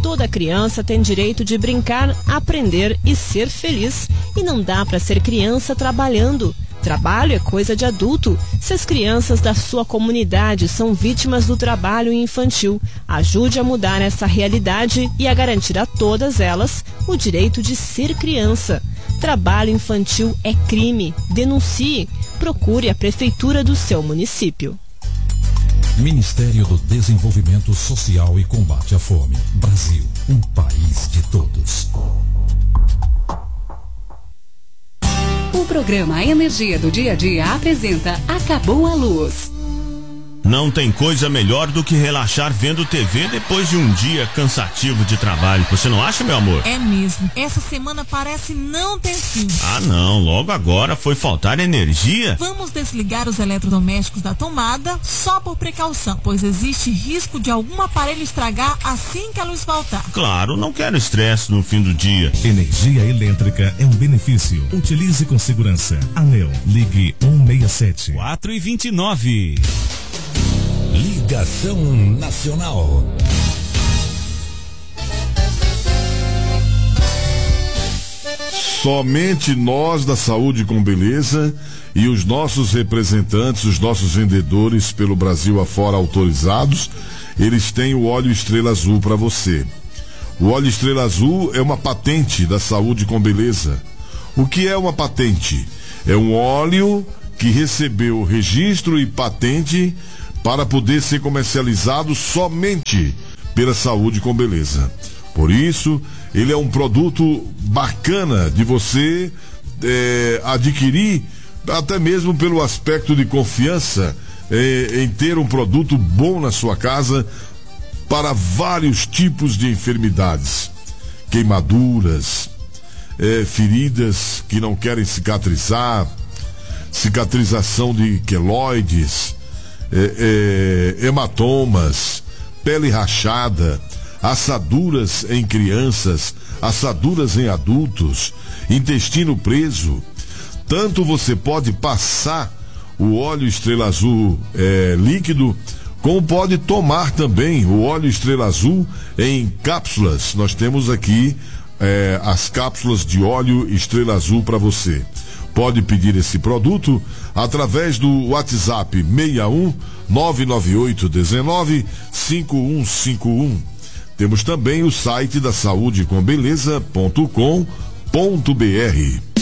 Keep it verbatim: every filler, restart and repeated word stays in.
Toda criança tem direito de brincar, aprender e ser feliz. E não dá para ser criança trabalhando. Trabalho é coisa de adulto. Se as crianças da sua comunidade são vítimas do trabalho infantil, ajude a mudar essa realidade e a garantir a todas elas o direito de ser criança. Trabalho infantil é crime. Denuncie. Procure a prefeitura do seu município. Ministério do Desenvolvimento Social e Combate à Fome. Brasil, um país de todos. O programa Energia do Dia a Dia apresenta Acabou a Luz. Não tem coisa melhor do que relaxar vendo T V depois de um dia cansativo de trabalho. Você não acha, meu amor? É mesmo. Essa semana parece não ter fim. Ah, não. Logo agora foi faltar energia. Vamos desligar os eletrodomésticos da tomada só por precaução, pois existe risco de algum aparelho estragar assim que a luz faltar. Claro, não quero estresse no fim do dia. Energia elétrica é um benefício. Utilize com segurança. ANEEL, ligue um seis sete. quatro e vinte e nove. Ligação Nacional. Somente nós da Saúde com Beleza e os nossos representantes, os nossos vendedores pelo Brasil afora autorizados, eles têm o óleo Estrela Azul para você. O óleo Estrela Azul é uma patente da Saúde com Beleza. O que é uma patente? É um óleo que recebeu registro e patente para poder ser comercializado somente pela Saúde com Beleza. Por isso, ele é um produto bacana de você é, adquirir, até mesmo pelo aspecto de confiança é, em ter um produto bom na sua casa para vários tipos de enfermidades, queimaduras, é, feridas que não querem cicatrizar, cicatrização de queloides, É, é, hematomas, pele rachada, assaduras em crianças, assaduras em adultos, intestino preso. Tanto você pode passar o óleo Estrela Azul é, líquido, como pode tomar também o óleo Estrela Azul em cápsulas. Nós temos aqui é, as cápsulas de óleo Estrela Azul para você. Pode pedir esse produto através do WhatsApp seis um nove nove oito um nove cinco um cinco um. Temos também o site da saúde com beleza ponto com ponto br.